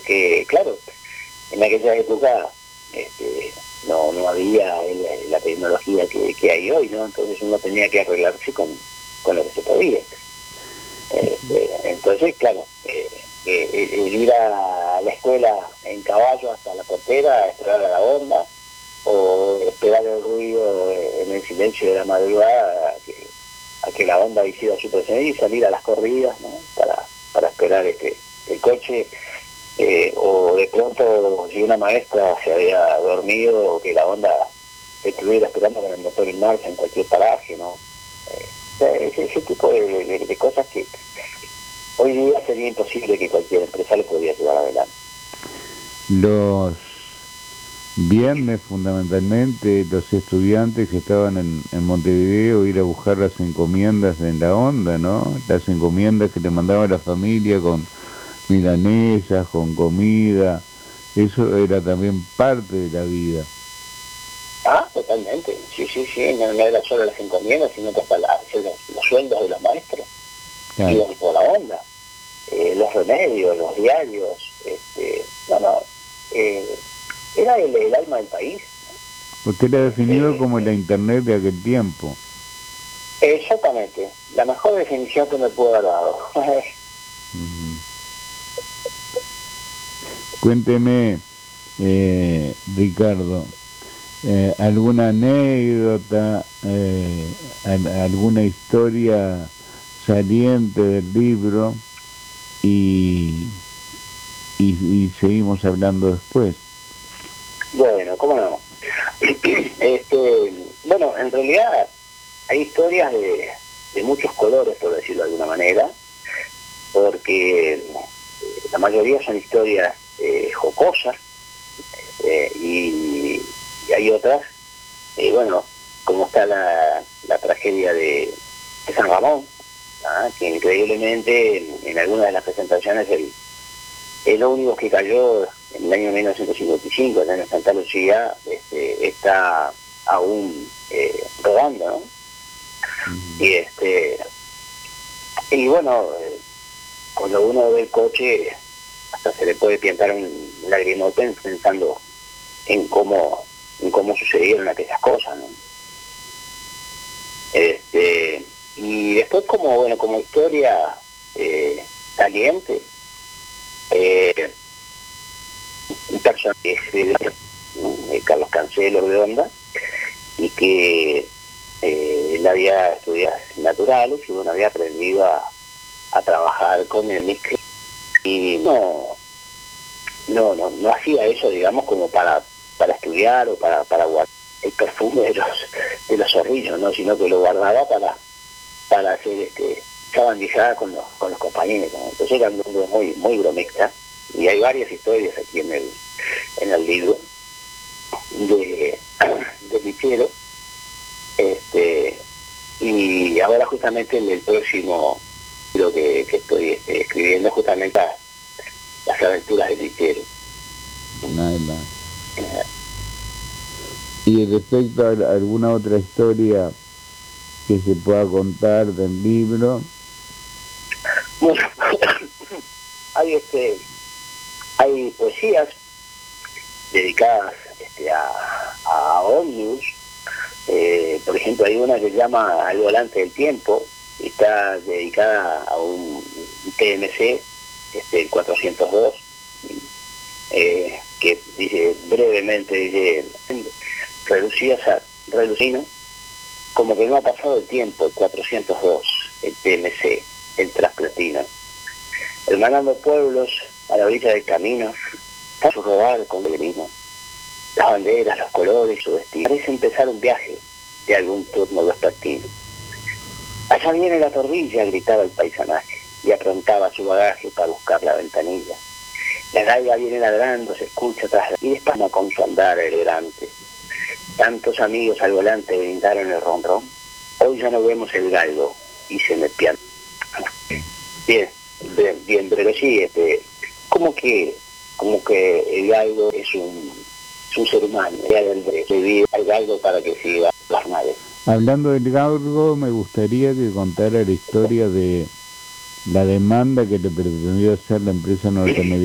porque, claro, en aquella época no había la tecnología que hay hoy, ¿no? Entonces uno tenía que arreglarse con lo que se podía. Entonces, claro, el ir a la escuela en caballo hasta la portera, a esperar a la onda, o esperar el ruido en el silencio de la madrugada a que la onda hiciera su presencia, y salir a las corridas, ¿no? para esperar el coche, o de pronto si una maestra se había dormido, o que la onda estuviera esperando con el motor en marcha en cualquier paraje, ¿no? Ese tipo de cosas que hoy día sería imposible que cualquier empresario pudiera llevar adelante. Los viernes, fundamentalmente, los estudiantes que estaban en Montevideo, ir a buscar las encomiendas en la onda, ¿no? Las encomiendas que le mandaba la familia con milanesas, con comida, eso era también parte de la vida. Ah, totalmente, sí, no era solo las encomiendas, sino que hasta los sueldos de los maestros, Claro. iban por la onda, los remedios, los diarios, era el alma del país. Usted era definido como la internet de aquel tiempo. Exactamente, la mejor definición que me pudo haber dado. Cuénteme, Ricardo, alguna anécdota, alguna historia saliente del libro, y seguimos hablando después. Bueno, cómo no. Bueno, en realidad hay historias de muchos colores, por decirlo de alguna manera, porque la mayoría son historias jocosas, y hay otras, bueno, como está la tragedia de San Ramón, que increíblemente en algunas de las presentaciones el ómnibus que cayó en el año 1955 en Santa Lucía está aún rodando, ¿no? Y bueno, cuando uno ve el coche hasta se le puede pintar un lagrimote pensando en cómo sucedieron aquellas cosas, ¿no? Y después como historia caliente, un personaje Carlos Cancelo de Onda, y que él había estudiado naturales y bueno, había aprendido a trabajar con el micro, y no hacía eso, digamos, como para estudiar o para guardar el perfume de los zorrillos, ¿no? Sino que lo guardaba para hacer sabandijada con los compañeros, ¿no? Entonces era un hombre muy bromista, y hay varias historias aquí en el libro de Lichero, y ahora justamente en el próximo libro que estoy escribiendo, justamente las aventuras de Lichero. Nada. Y respecto a alguna otra historia que se pueda contar del libro. Bueno, hay poesías dedicadas a ómnibus. Por ejemplo, hay una que se llama Al volante del tiempo, y está dedicada a un TMC, el 402, que dice brevemente, relucino, como que no ha pasado el tiempo, el 402, el TMC, el Transplatina, hermanando pueblos a la orilla del camino, a su rodar con peregrino, las banderas, los colores, su destino. Parece empezar un viaje de algún turno vespertino. Allá viene la torrilla, gritaba el paisanaje, y aprontaba su bagaje para buscar la ventanilla. La galga viene ladrando, se escucha tras y despama con su andar elegante. Tantos amigos al volante brindaron el ronrón. Hoy ya no vemos el galgo y se me pian. Bien, pero sí, como que el galgo es un ser humano, le vive al galgo para que siga las naves. Hablando del galgo, me gustaría que contara la historia de la demanda que le pretendió hacer la empresa norteamericana